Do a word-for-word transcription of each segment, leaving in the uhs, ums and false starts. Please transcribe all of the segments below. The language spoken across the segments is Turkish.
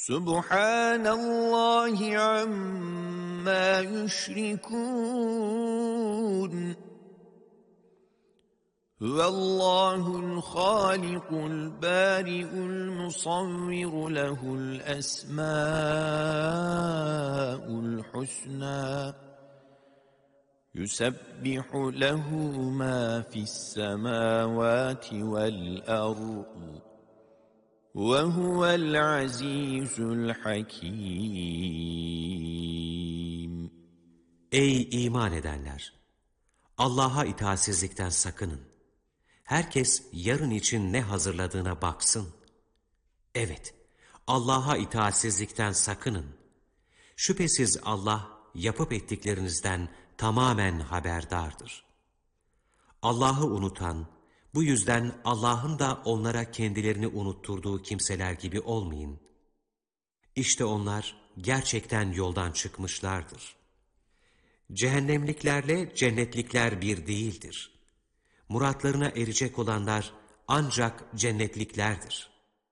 Subhanallahi amma yüşrikûn. Huvallahu l-Hâlikul bâri'ul musavviru lehul esmâ'ul husnâ. Yusebbihu lehu mâ fissemâvâti vel ard. Ve huvel azîzul hakîm. Ey iman edenler! Allah'a itaatsizlikten sakının. Herkes yarın için ne hazırladığına baksın. Evet, Allah'a itaatsizlikten sakının. Şüphesiz Allah yapıp ettiklerinizden tamamen haberdardır. Allah'ı unutan, bu yüzden Allah'ın da onlara kendilerini unutturduğu kimseler gibi olmayın. İşte onlar gerçekten yoldan çıkmışlardır. Cehennemliklerle cennetlikler bir değildir. Muratlarına erecek olanlar ancak cennetliklerdir.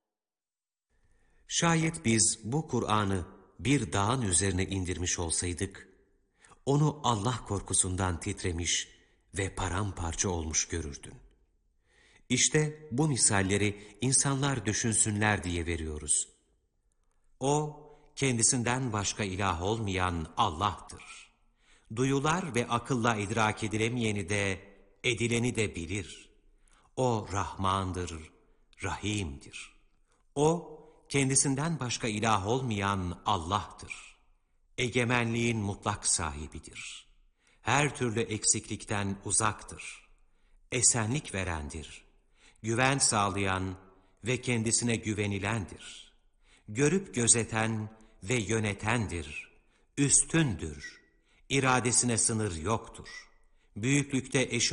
Şayet biz bu Kur'an'ı bir dağın üzerine indirmiş olsaydık, onu Allah korkusundan titremiş ve paramparça olmuş görürdün. İşte bu misalleri insanlar düşünsünler diye veriyoruz. O, kendisinden başka ilah olmayan Allah'tır. Duyular ve akılla idrak edilemeyeni de, edileni de bilir. O Rahmandır, Rahim'dir. O, kendisinden başka ilah olmayan Allah'tır. Egemenliğin mutlak sahibidir. Her türlü eksiklikten uzaktır. Esenlik verendir. Güven sağlayan ve kendisine güvenilendir. Görüp gözeten ve yönetendir. Üstündür. İradesine sınır yoktur. Büyüklükte eşi